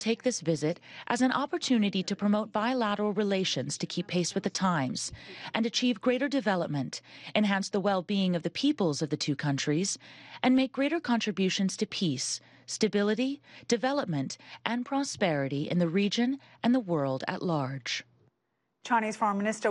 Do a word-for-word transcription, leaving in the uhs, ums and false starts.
take this visit as an opportunity to promote bilateral relations to keep pace with the times and achieve greater development, enhance the well-being of the peoples of the two countries, and make greater contributions to peace, stability, development, and prosperity in the region and the world at large. Chinese Foreign Minister